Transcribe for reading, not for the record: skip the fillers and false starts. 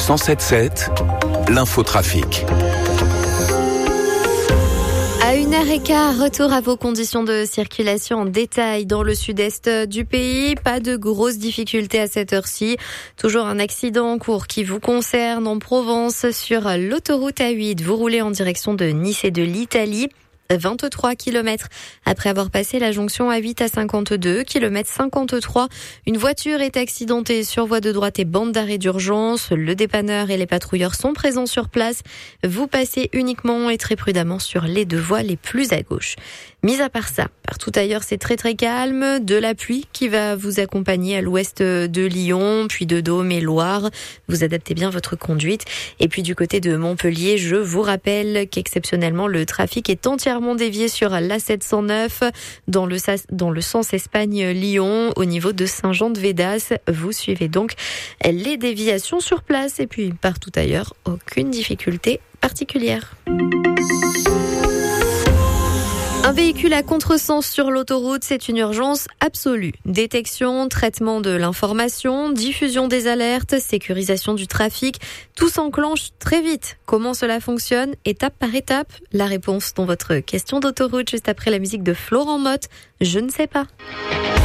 107.7, l'infotrafic. À 1h15, retour à vos conditions de circulation en détail dans le sud-est du pays. Pas de grosses difficultés à cette heure-ci. Toujours un accident en cours qui vous concerne en Provence sur l'autoroute A8. Vous roulez en direction de Nice et de l'Italie. 23 km après avoir passé la jonction A8 à 52 km 53. Une voiture est accidentée sur voie de droite et bande d'arrêt d'urgence. Le dépanneur et les patrouilleurs sont présents sur place. Vous passez uniquement et très prudemment sur les deux voies les plus à gauche. Mis à part ça, partout ailleurs c'est très très calme. De la pluie qui va vous accompagner à l'ouest de Lyon, puis de Dôme et Loire. Vous adaptez bien votre conduite. Et puis du côté de Montpellier, je vous rappelle qu'exceptionnellement le trafic est entièrement dévié sur l'A709 dans le sens Espagne-Lyon au niveau de Saint-Jean-de-Védas. Vous suivez donc les déviations sur place et puis partout ailleurs, aucune difficulté particulière. Un véhicule à contresens sur l'autoroute, c'est une urgence absolue. Détection, traitement de l'information, diffusion des alertes, sécurisation du trafic, tout s'enclenche très vite. Comment cela fonctionne, étape par étape? La réponse dans votre question d'autoroute juste après la musique de Florent Motte. Je ne sais pas.